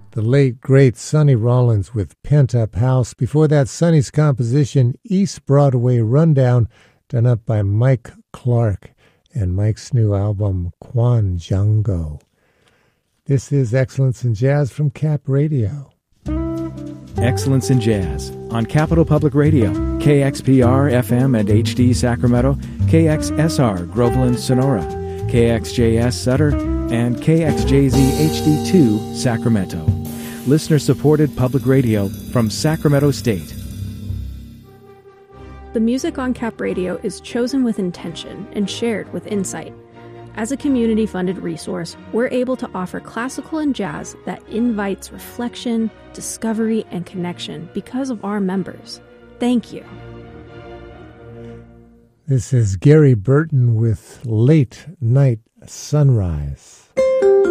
The late, great Sonny Rollins with Pent Up House. Before that, Sonny's composition, East Broadway Rundown, done up by Mike Clark and Mike's new album, Quan Django. This is Excellence in Jazz from Cap Radio. Excellence in Jazz on Capital Public Radio, KXPR FM and HD Sacramento, KXSR Groveland Sonora, KXJS Sutter, and KXJZ HD2 Sacramento. Listener-supported public radio from Sacramento State. The music on Cap Radio is chosen with intention and shared with insight. As a community-funded resource, we're able to offer classical and jazz that invites reflection, discovery, and connection because of our members. Thank you. This is Gary Burton with Late Night Sunrise.